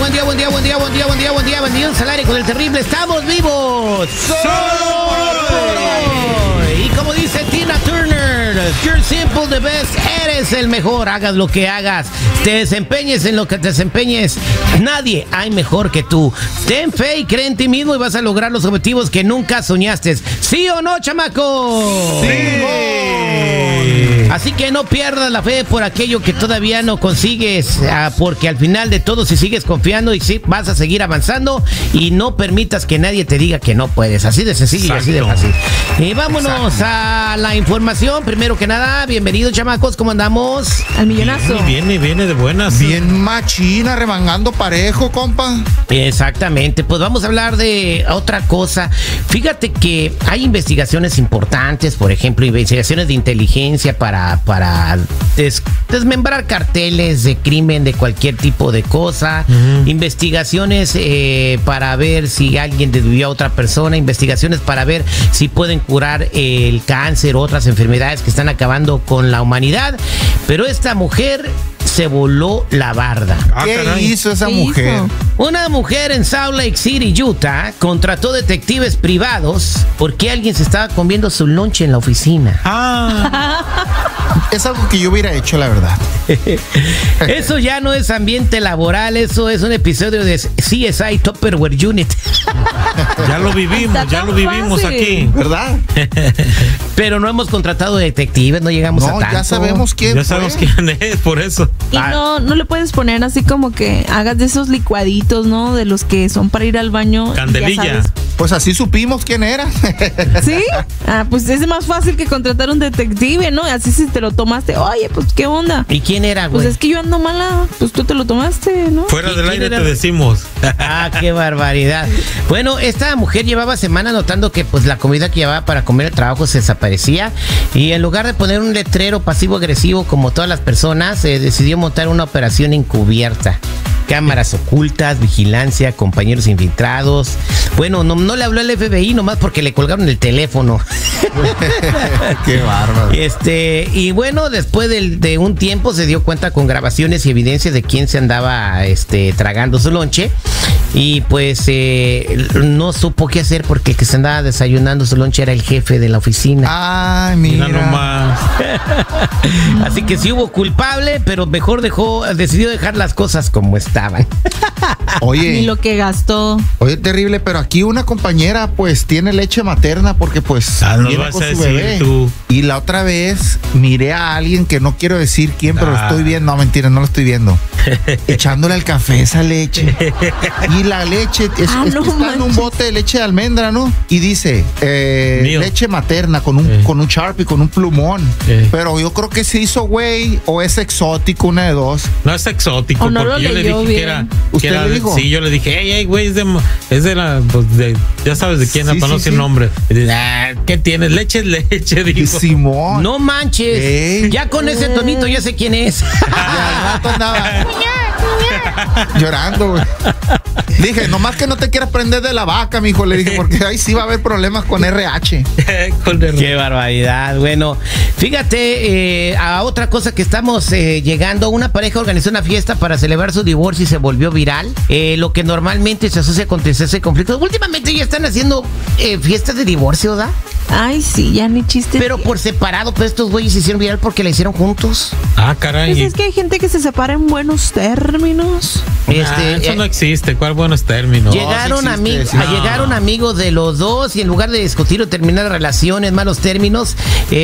Bienvenidos al aire con el terrible. ¡Estamos vivos! ¡Solo por hoy! Y como dice Tina Turner, you're simple the best, eres el mejor. Hagas lo que hagas, te desempeñes en lo que te desempeñes, nadie hay mejor que tú. Ten fe y cree en ti mismo y vas a lograr los objetivos que nunca soñaste. ¿Sí o no, chamaco? ¡Sí! Así que no pierdas la fe por aquello que todavía no consigues, porque al final de todo, si sigues confiando y sí, vas a seguir avanzando y no permitas que nadie te diga que no puedes. Así de sencillo y así de fácil. Y vámonos a la información. Primero que nada, bienvenidos, chamacos, ¿cómo andamos? Al millonazo. Viene de buenas. Bien machina, remangando parejo, compa. Exactamente, pues vamos a hablar de otra cosa. Fíjate que hay investigaciones importantes, por ejemplo, investigaciones de inteligencia para desmembrar carteles de crimen de cualquier tipo de cosa, investigaciones para ver si alguien desvivió a otra persona, investigaciones para ver si pueden curar el cáncer o otras enfermedades que están acabando con la humanidad. Pero esta mujer se voló la barda. ¿Qué hizo esa mujer? Una mujer en Salt Lake City, Utah, contrató detectives privados porque alguien se estaba comiendo su lunch en la oficina. Es algo que yo hubiera hecho, la verdad. Eso ya no es ambiente laboral, eso es un episodio de CSI Tupperware Unit. Ya lo vivimos aquí, ¿verdad? Pero no hemos contratado detectives, no llegamos a tanto. Ya sabemos quién es, por eso. Y no le puedes poner así como que hagas de esos licuaditos, ¿no? De los que son para ir al baño. Candelilla. Pues así supimos quién era. ¿Sí? Pues es más fácil que contratar un detective, ¿no? Así si te lo tomaste, oye, pues ¿qué onda? ¿Y quién era, güey? Pues es que yo ando mala, pues tú te lo tomaste, ¿no? Fuera del aire te decimos. Qué barbaridad. Bueno, esta mujer llevaba semanas notando que pues la comida que llevaba para comer el trabajo se desaparecía y en lugar de poner un letrero pasivo-agresivo como todas las personas, decidió montar una operación encubierta. Cámaras ocultas, vigilancia, compañeros infiltrados. Bueno, no le habló al FBI nomás porque le colgaron el teléfono. Qué bárbaro. Y bueno, después de un tiempo se dio cuenta con grabaciones y evidencias de quién se andaba tragando su lonche. Y pues no supo qué hacer porque el que se andaba desayunando su lonche era el jefe de la oficina. Ay, mira nomás. Así que sí hubo culpable, pero mejor decidió dejar las cosas como estaban. Oye. Y lo que gastó. Oye, terrible, pero aquí una compañera pues tiene leche materna porque pues viene con su bebé. Tú. Y la otra vez miré a alguien que no quiero decir quién, pero lo estoy viendo. No, mentira, no lo estoy viendo. Echándole al café esa leche. Y la leche está en un bote de leche de almendra, ¿no? Y dice leche materna con un Sharpie, con un plumón. Pero yo creo que se hizo güey o es exótico, una de dos. No es exótico, no porque yo le dije bien. que era le dijo? Sí, yo le dije, hey, güey, es de la, pues, ya sabes de quién, para no decir nombre. ¿Qué tienes? Leche, dijo. Simón. No manches. Ya con ese tonito ya sé quién es. Ya andaba llorando, güey. Dije, nomás que no te quieras prender de la vaca, mijo, le dije, porque ahí sí va a haber problemas con RH. Qué barbaridad. Bueno, fíjate, a otra cosa que estamos llegando. Una pareja organizó una fiesta para celebrar su divorcio y se volvió viral. Lo que normalmente se asocia con tristeza y conflictos. Últimamente ya están haciendo fiestas de divorcio, ¿da? Ay, sí, ya ni chiste. Pero por separado, pues estos güeyes se hicieron viral porque la hicieron juntos. Caray. Pues es que hay gente que se separa en buenos términos. Eso no existe. ¿Cuál buenos términos? Llegaron amigos de los dos y en lugar de discutir o terminar relaciones, malos términos,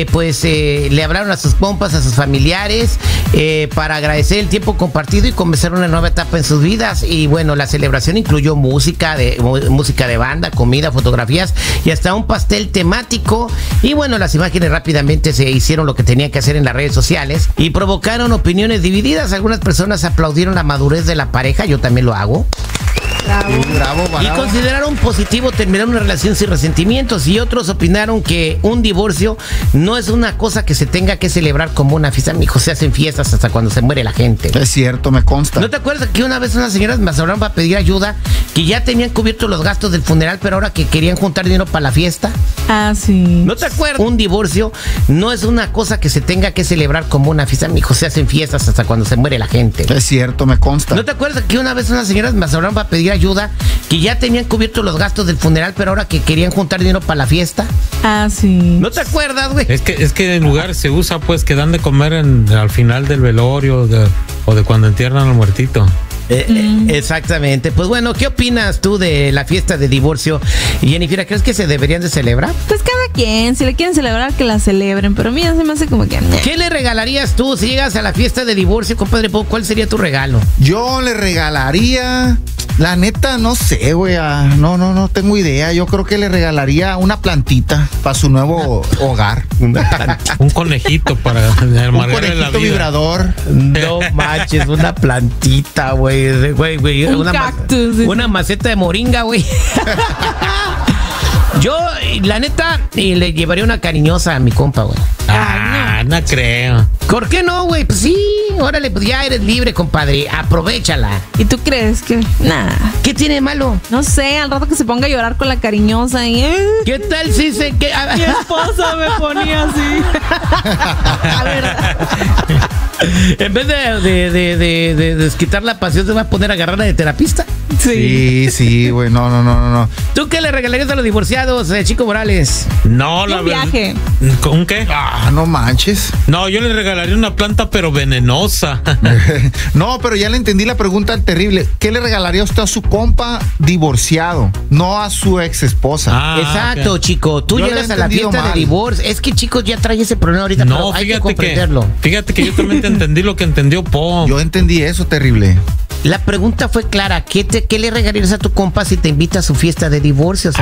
le hablaron a sus compas, a sus familiares, para agradecer el tiempo compartido y comenzar una nueva etapa en sus vidas. Y bueno, la celebración incluyó música de banda, comida, fotografías y hasta un pastel temático. Y bueno, las imágenes rápidamente se hicieron lo que tenían que hacer en las redes sociales y provocaron opiniones divididas. Algunas personas aplaudieron la madurez de la pareja, yo también lo hago. Bravo. Y consideraron positivo terminar una relación sin resentimientos y otros opinaron que un divorcio no es una cosa que se tenga que celebrar como una fiesta. Mijo, se hacen fiestas hasta cuando se muere la gente. Es cierto, me consta. ¿No te acuerdas que una vez unas señoras me hablaron para pedir ayuda que ya tenían cubiertos los gastos del funeral, pero ahora que querían juntar dinero para la fiesta. Ah, sí. ¿No te acuerdas? Un divorcio no es una cosa que se tenga que celebrar como una fiesta. Mijo, se hacen fiestas hasta cuando se muere la gente. Es cierto, me consta. ¿No te acuerdas que una vez unas señoras me hablaron para pedir ayuda, que ya tenían cubiertos los gastos del funeral, pero ahora que querían juntar dinero para la fiesta? Ah, sí. ¿No te acuerdas, güey? Es que en lugar se usa, pues, que dan de comer al final del velorio o de cuando entierran al muertito. Exactamente. Pues bueno, ¿qué opinas tú de la fiesta de divorcio? Jennifer, ¿crees que se deberían de celebrar? Pues cada quien, si le quieren celebrar, que la celebren, pero a mí ya se me hace como que... ¿Qué le regalarías tú si llegas a la fiesta de divorcio, compadre? ¿Cuál sería tu regalo? Yo le regalaría... La neta, no sé, güey. No tengo idea. Yo creo que le regalaría una plantita para su nuevo hogar. Un conejito para amargarle la vida. Vibrador. No manches, una plantita, güey. Un cactus. Una maceta de moringa, güey. Yo, la neta, le llevaría una cariñosa a mi compa, güey. No creo. ¿Por qué no, güey? Pues sí, órale, pues ya eres libre, compadre. Aprovéchala. ¿Y tú crees que...? Nah. ¿Qué tiene de malo? No sé, al rato que se ponga a llorar con la cariñosa y... ¿Qué tal si se... Mi esposa me ponía así. A ver... En vez de desquitar la pasión, se va a poner a agarrarla de terapista. Sí, güey, no. ¿Tú qué le regalarías a los divorciados, Chico Morales? No, la Un verdad. viaje. ¿Con qué? No manches. No, yo le regalaría una planta, pero venenosa. No, pero ya le entendí la pregunta terrible. ¿Qué le regalaría usted a su compa divorciado? No a su ex esposa. Exacto, okay. Chico. Tú yo llegas a la fiesta de divorcio. Es que, chicos, ya trae ese problema ahorita. No, pero hay que comprenderlo. Fíjate que yo también te entendí lo que entendió Po. Yo entendí eso terrible. La pregunta fue clara. ¿Qué le regalarías a tu compa si te invita a su fiesta de divorcio?